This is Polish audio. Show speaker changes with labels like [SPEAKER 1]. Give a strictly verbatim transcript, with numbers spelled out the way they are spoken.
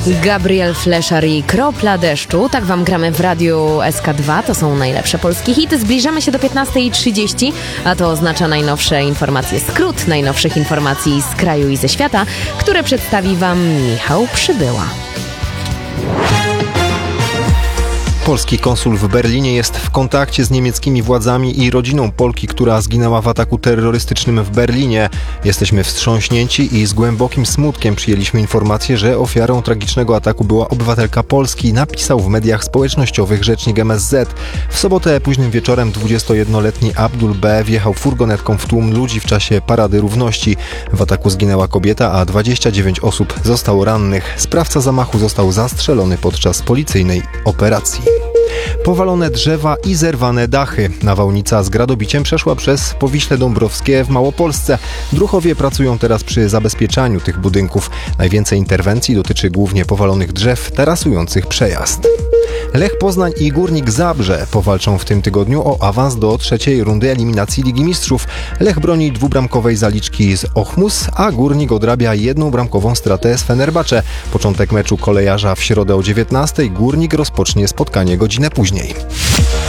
[SPEAKER 1] Gabriel Fleszar i Kropla deszczu. Tak wam gramy w Radiu S K dwa. To są najlepsze polskie hity. Zbliżamy się do piętnastej trzydzieści, a to oznacza najnowsze informacje. Skrót najnowszych informacji z kraju i ze świata, które przedstawi wam Michał Przybyła.
[SPEAKER 2] Polski konsul w Berlinie jest w kontakcie z niemieckimi władzami i rodziną Polki, która zginęła w ataku terrorystycznym w Berlinie. Jesteśmy wstrząśnięci i z głębokim smutkiem przyjęliśmy informację, że ofiarą tragicznego ataku była obywatelka Polski, napisał w mediach społecznościowych rzecznik M S Z. W sobotę późnym wieczorem dwudziestojednoletni Abdul B. wjechał furgonetką w tłum ludzi w czasie Parady Równości. W ataku zginęła kobieta, a dwadzieścia dziewięć osób zostało rannych. Sprawca zamachu został zastrzelony podczas policyjnej operacji. Powalone drzewa i zerwane dachy. Nawałnica z gradobiciem przeszła przez Powiśle Dąbrowskie w Małopolsce. Druhowie pracują teraz przy zabezpieczaniu tych budynków. Najwięcej interwencji dotyczy głównie powalonych drzew tarasujących przejazd. Lech Poznań i Górnik Zabrze powalczą w tym tygodniu o awans do trzeciej rundy eliminacji Ligi Mistrzów. Lech broni dwubramkowej zaliczki z Ochmus, a Górnik odrabia jedną bramkową stratę z Fenerbahce. Początek meczu kolejarza w środę o dziewiętnastej. Górnik rozpocznie spotkanie godzinę później.